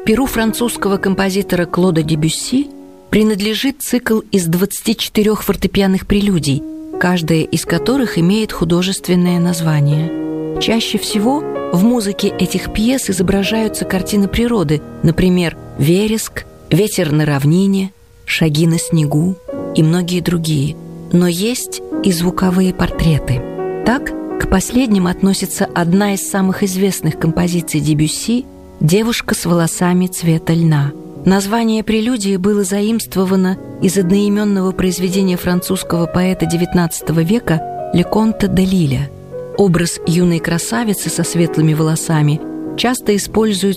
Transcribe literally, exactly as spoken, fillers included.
Перу французского композитора Клода Дебюсси принадлежит цикл из двадцати четырёх фортепианных прелюдий, каждая из которых имеет художественное название. Чаще всего в музыке этих пьес изображаются картины природы, например, вереск, ветер на равнине, шаги на снегу и многие другие. Но есть и звуковые портреты. Так, к последним относится одна из самых известных композиций Дебюсси «Девушка с волосами цвета льна». Название прелюдии было заимствовано из одноименного произведения французского поэта девятнадцатого века Леконта де Лиля. Образ юной красавицы со светлыми волосами часто используется